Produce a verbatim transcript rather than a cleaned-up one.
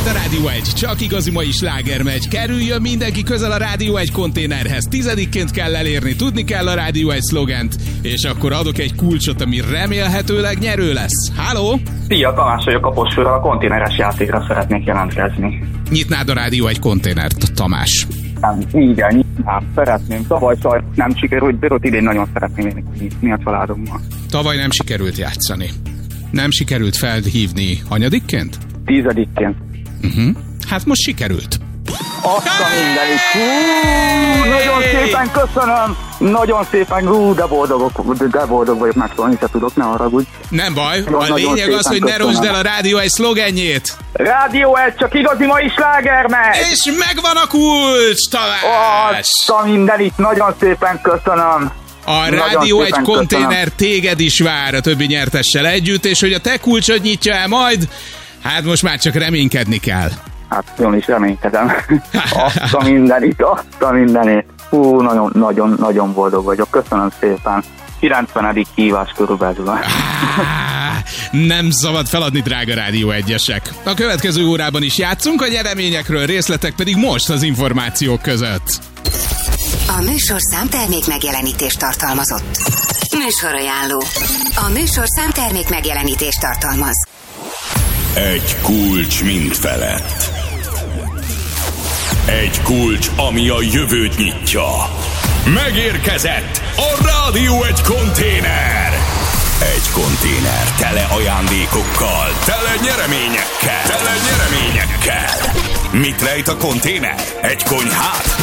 itt a Rádió egy, csak igazi mai sláger megy. Kerüljön mindenki közel a Rádió egy konténerhez. Tizedikként kell elérni, tudni kell a Rádió egy szlogent, és akkor adok egy kulcsot, ami remélhetőleg nyerő lesz. Háló? Szia, Tamás vagyok, Kaposvárról, a konténeres játékra szeretnék jelentkezni. Nyitnád a Rádió egy konténert, Tamás? Nem, igen, nyitnám, szeretném. Tavaly sajnos nem sikerült, de ott idén nagyon szeretném nyitni a családommal. Tavaly nem sikerült játszani. Nem sikerült felhívni hanyadikként? Tízedikként. Uh-huh. Hát most sikerült. Azt a mindenit. Hú, nagyon szépen köszönöm. Nagyon szépen, hú, de boldogok, de boldog vagyok, megszólni se tudok, ne haragudj. Nem baj, nagyon, a lényeg az, hogy ne rosd el a Rádió egy szlogenjét. Rádió egy, csak igazi mai sláger megy. És megvan a kulcs, Tamás. Azt a mindenit, nagyon szépen köszönöm. A Rádió egy konténer téged is vár a többi nyertessel együtt, és hogy a te kulcsod nyitja el majd, hát most már csak reménykedni kell. Hát jól is reménykedem. Azt a mindenit, azt a mindenit. Hú, nagyon, nagyon, nagyon boldog vagyok. Köszönöm szépen. kilencvenedik hívás körülbelül. Nem szabad feladni, drága Rádió egyesek. A következő órában is játszunk, a nyereményekről, részletek pedig most az információk között. A műsorszám termék megjelenítést tartalmazott. Műsorajánló. A műsorszám termék megjelenítést tartalmaz. Egy kulcs mind felett. Egy kulcs, ami a jövőt nyitja. Megérkezett a Rádió egy konténer. Egy konténer tele ajándékokkal, tele nyereményekkel, tele nyereményekkel. Mit rejt a konténer? Egy konyhát?